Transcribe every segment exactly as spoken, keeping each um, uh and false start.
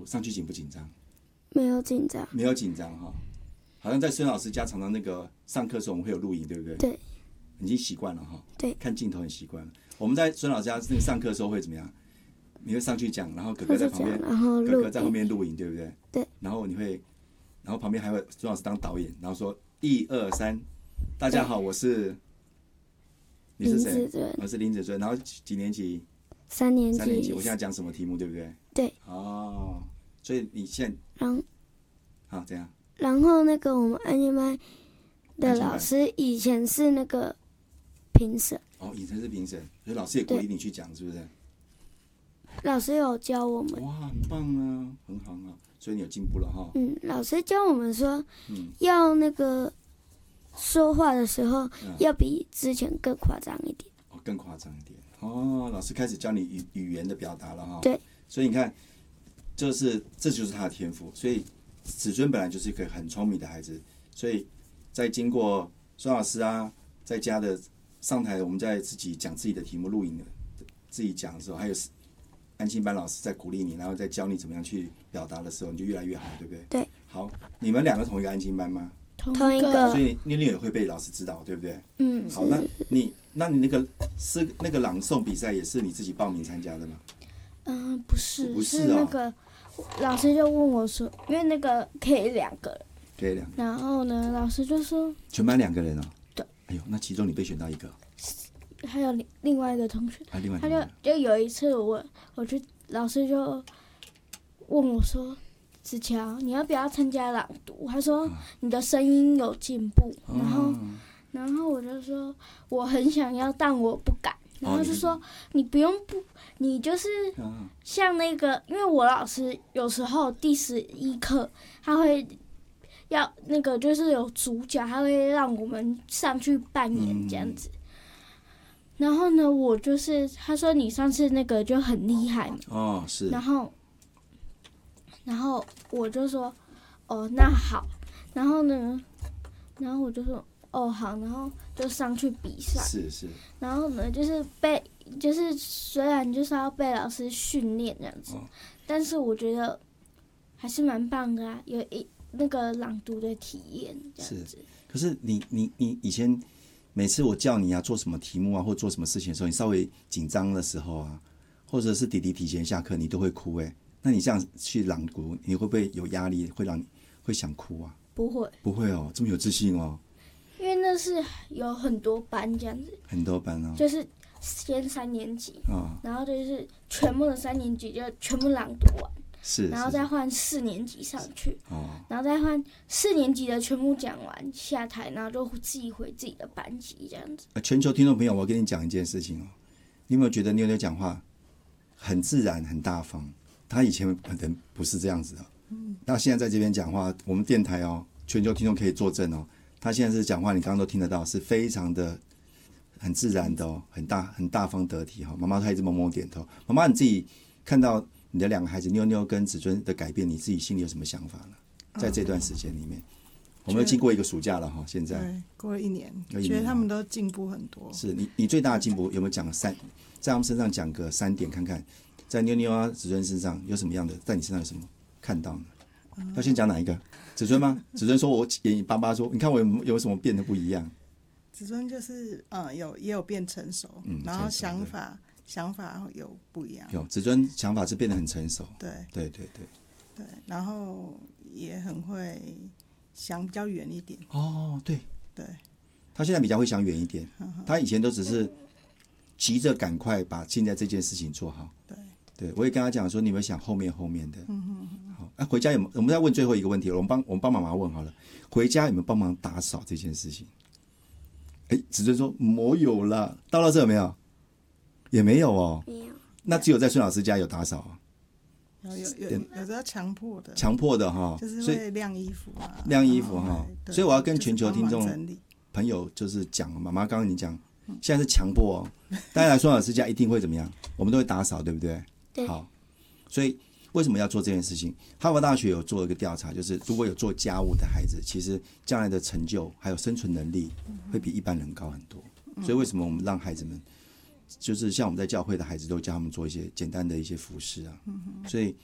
上去紧不紧张？ 没有紧张， 没有紧张哈。好像在孙老师家常常那个上课的时候我们会有录影，对不对？ 对， 已经习惯了哈。 对， 看镜头很习惯了。我们在孙老师家那个上课的时候会怎么样？你会上去讲，然后哥哥在旁边， 然后哥哥在后面录影，对不对？ 对。 然后你会，然后旁边还会孙老师当导演，然后说一二三，大家好，我是，你是谁？我是林子尊。然后几年级？ 三年级。 三年级。我现在讲什么题目，对不对？ 对。 哦，所以你现在， 然后， 好这样。 然后那个我们安静班的老师以前是那个评审。 哦，以前是评审，所以老师也鼓励你去讲，是不是？ 老师有教我们。 哇，很棒啊，很好啊，所以你有进步了哈。 嗯，老师教我们说， 嗯， 要那个说话的时候、嗯、要比之前更夸张一点。 哦，更夸张一点。哦，老师开始教你语语言的表达了哈。 对。 所以你看，就是这就是他的天赋。所以子尊本来就是一个很聪明的孩子，所以在经过孙老师啊，在家的上台，我们在自己讲自己的题目录影的，自己讲的时候，还有安亲班老师在鼓励你，然后再教你怎么样去表达的时候，你就越来越好，对不对？ 对。 好，你们两个同一个安亲班吗？ 同一个。 所以妞妞也会被老师指导，对不对？ 嗯。 好，那你那你那个是那个朗诵比赛也是你自己报名参加的吗？ 嗯、呃，不是， 不是、哦、 是那个老师就问我说，因为那个可以两个人， 可以两个。 然后呢，老师就说全班两个人哦。 对。 哎呦，那其中你被选到一个。 还有另外一个同学， 啊、另外他就就有一次我我去，老师就问我说：“子乔，你要不要参加朗读？”他说：“你的声音有进步。哦”然后，然后我就说：“我很想要，但我不敢。”然后就说：“哦、你不用不，你就是像那个，因为我老师有时候第十一课他会要那个就是有主角，他会让我们上去扮演这样子。嗯”然后呢，我就是他说你上次那个就很厉害嘛。 哦，是。 然后，然后我就说，哦，那好。然后呢，然后我就说，哦好，然后就上去比赛。 是是。 然后呢，就是被，就是虽然就是要被老师训练这样子，哦、但是我觉得还是蛮棒的啊，有一那个朗读的体验这样子。 是。可是你你你以前。每次我叫你啊做什么题目啊或做什么事情的时候，你稍微紧张的时候啊，或者是弟弟提前下课，你都会哭哎、欸。那你这样去朗读，你会不会有压力，会让你会想哭啊？ 不会， 不会哦，这么有自信哦。 因为那是有很多班这样子， 很多班哦， 就是先三年级， 哦、 然后就是全部的三年级就全部朗读完。 是， 然后再换四年级上去， 哦、 然后再换四年级的全部讲完下台，然后就自己回自己的班级这样子。 全球听众朋友，我跟你讲一件事情哦，你有没有觉得妞妞讲话很自然、很大方？她以前可能不是这样子的，嗯，那现在在这边讲话，我们电台哦，全球听众可以作证哦，她现在是讲话，你刚刚都听得到，是非常的很自然的哦，很大很大方得体哈、哦。妈妈她一直默默点头。妈妈你自己看到你的两个孩子妞妞跟子尊的改变，你自己心里有什么想法呢？在这段时间里面，我们又经过一个暑假了哈，现在对过了一年， 一年觉得他们都进步很多。 是你你最大的进步有没有讲三，在他们身上讲个三点看看，在妞妞啊子尊身上有什么样的，在你身上有什么看到呢？嗯、要先讲哪一个？子尊吗？子尊说我眼眼巴巴说，你看我有有什么变得不一样？ 子尊就是嗯有也有变成熟，嗯、然后想法。想法有不一样， 有子尊想法是变得很成熟， 对对对对对，然后也很会想比较远一点。 哦，对对， 他现在比较会想远一点，呵呵他以前都只是急着赶快把现在这件事情做好。 对对，我也跟他讲说，你们想后面后面的。 嗯哼哼好，那、啊、回家有没有？我们再问最后一个问题，我们帮我们帮妈妈问好了，回家有没有帮忙打扫这件事情？哎，子尊说我有了，到了这有没有？也没有哦， 没有。 那只有在孙老师家有打扫啊。 有有有有的要强迫的， 强迫的哈， 就是会晾衣服啊， 晾衣服哈。所以我要跟全球听众朋友就是讲，妈妈刚刚你讲，现在是强迫哦。当然，孙老师家一定会怎么样？我们都会打扫，对不对？ 对。 好，所以为什么要做这件事情？哈佛大学有做一个调查，就是如果有做家务的孩子，其实将来的成就还有生存能力会比一般人高很多。所以为什么我们让孩子们？就是像我们在教会的孩子都教他们做一些简单的一些服饰啊，所以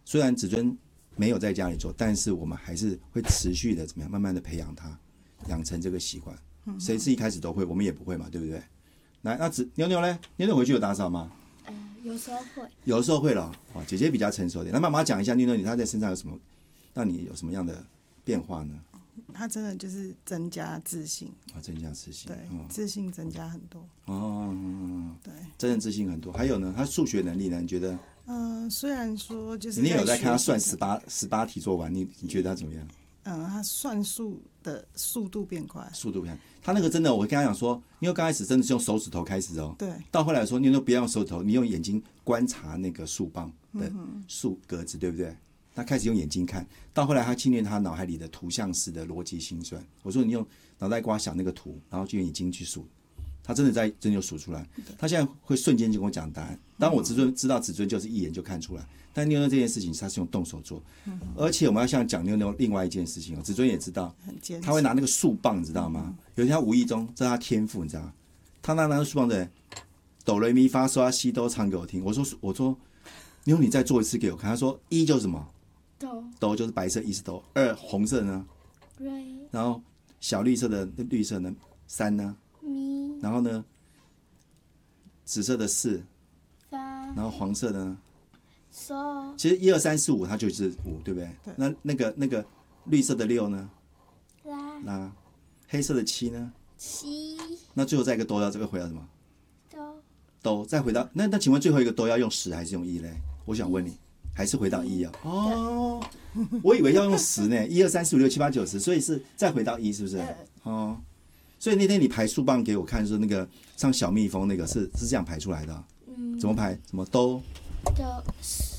虽然子尊没有在家里做，但是我们还是会持续的怎么样，慢慢的培养他，养成这个习惯。谁是一开始都会，我们也不会嘛，对不对？来，那子妞妞呢？妞妞回去有打扫吗？ 呃，有时候会。 有的时候会了，哇，姐姐比较成熟一点。那妈妈讲一下妞妞，你她在身上有什么，让你有什么样的变化呢？ 他真的就是增加自信， 啊，增加自信， 对， 哦、 自信增加很多。 哦， 对， 真的自信很多。还有呢，他数学能力呢？你觉得？ 呃，虽然说就是你有在看他算算十八十八题做完，你你觉得他怎么样？ 嗯，他算数的速度变快， 速度变，他那个真的，我跟他讲说，因为刚开始真的是用手指头开始哦， 对， 到后来说你都不要用手指头，你用眼睛观察那个树棒的树格子，对不对？他开始用眼睛看，到后来他训练他脑海里的图像式的逻辑心算。我说你用脑袋瓜想那个图，然后就用眼睛去数，他真的在真的就数出来。他现在会瞬间就跟我讲答案。当然我子尊知道子尊就是一眼就看出来，但妞妞这件事情他是用动手做，而且我们要像讲妞妞另外一件事情哦，子尊也知道，他会拿那个树棒，你知道吗？有一天他无意中，这是他天赋，你知道吗？他拿那个树棒的哆来咪发嗦拉西都唱给我听。我说我说妞你再做一次给我看。他说一就是什么？ 哆哆就是白色，一是哆。二红色呢？ 瑞然后小绿色的绿色呢？三呢？ 咪然后呢？紫色的四， 发然后黄色的呢？ 嗦其实一二三四五它就是五，对不对？ 对那那个那个绿色的六呢？ 拉那黑色的七呢？ 西那最后再一个哆要这个回到什么？ 哆哆再回到那那请问最后一个哆要用十还是用一嘞？我想问你，还是回到一啊？哦，我以为要用十呢，一二三四五六七八九十，所以是再回到一，是不是？哦，所以那天你排树棒给我看，说那个像小蜜蜂那个是是这样排出来的， 嗯怎么排？什么哆哆